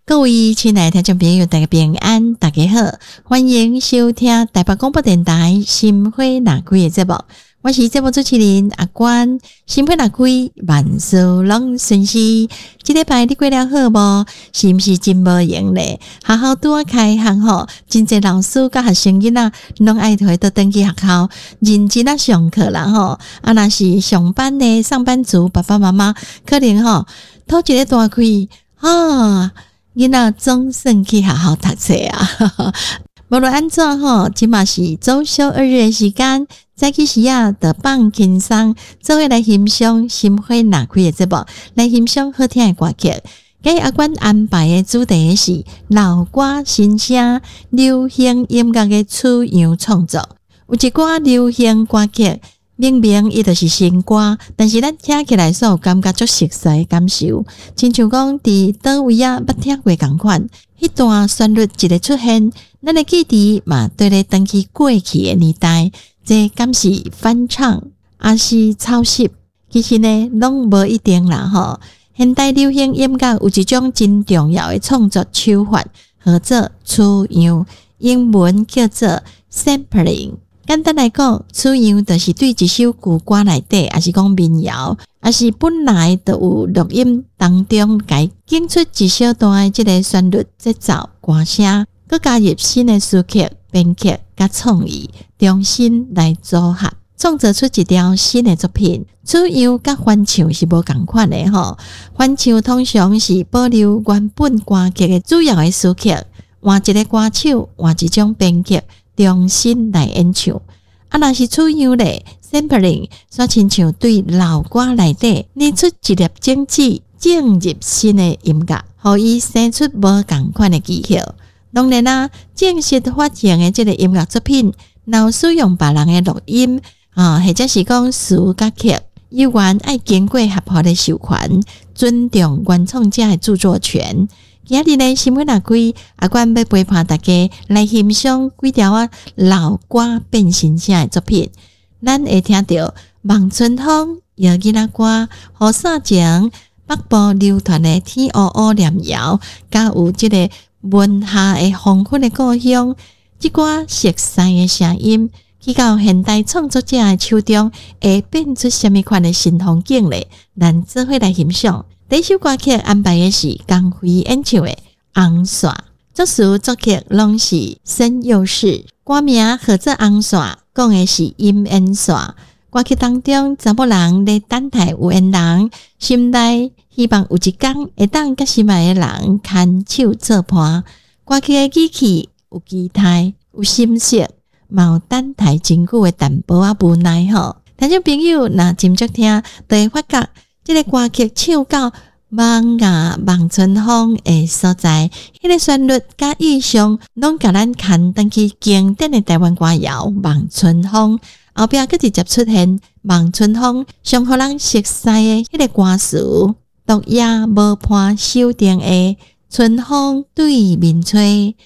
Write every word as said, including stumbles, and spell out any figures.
各位亲爱的听众朋友，大家平安，大家好，欢迎收听台北广播电台心花若开的节目。我是节目主持人阿关，心花若开，万事拢顺心。这礼拜你过了好无？是不是真无闲咧？好好拄啊开学吼，真侪老师甲学生囡仔拢爱回到登去学校，认真啊上课啦吼。啊，若是上班的上班族爸爸妈妈，可能吼头一个大开啊。囡仔总算去好好读册啊！无论安怎吼，即嘛是周休二日的时间，早起时啊，得放轻松，做伙来欣赏心花若开的节目，来欣赏好听的歌曲。今日阿关安排的主题是老歌新声、流行音乐的取样创作。有一寡流行歌曲，明明伊就是新歌，但是咱听起来所有感觉足熟悉感受，亲像讲伫倒位啊捌听过共款，迄段旋律一个出现，咱的记忆嘛对咧登去过去的年代，这敢是翻唱，还是抄袭？其实呢，拢无一定啦吼。现代流行音乐有一种真重要的创作手法，叫做取样，英文叫做 sampling。简单来讲，取样就是对一首旧歌内底，还是讲民谣，还是本来就有录音当中，改剪出一小段的这个旋律、节奏、歌声，佮加入新的词曲、编曲佮创意，重新来组合，创造出一条新的作品。取样佮翻唱是无共款的吼，翻唱通常是保留原本歌曲的主要的词曲，换一个歌手，换一种编曲。重新来演唱，啊，若是取样咧 ，sampling， 煞亲像对老歌内底捏出一粒种子，进入新的音乐，互伊生出无共款的技巧。当然啦，正式发行的这个音乐作品，若使用别人的录音啊，或者是讲词甲曲，依然爱经过合法的授权，尊重原创者的著作权。今日呢，心花若开，阿关要陪伴大家来欣赏几条啊老歌变新声的作品。咱会听到望春风、摇囡仔歌、雨伞前、北部流传的天乌乌念谣，加有这个文夏的黄昏的故乡，这歌熟悉的声音，去到现代创作者的手中，会变出什么款的新风景咧？咱做伙来欣赏。第一首歌曲安排的是江蕙演唱的《红线》，作词作曲拢是申佑士，歌名叫做《红线》，讲的是姻缘线。歌曲当中，查某人咧等待有缘人，心内希望有一天会当甲心爱的人牵手作伴。歌曲的语气有期待，有心色，嘛有等待真久的淡薄啊无奈吼。听众朋友若斟酌听，就会发觉。这个歌曲唱到望啊望春风的所在，迄、那个旋律甲意象，拢甲咱牵登去经典的台湾歌谣《望春风》，后壁佫直接出现《望春风》，上互人熟悉的迄个歌词，独夜无伴手电的春风对面吹，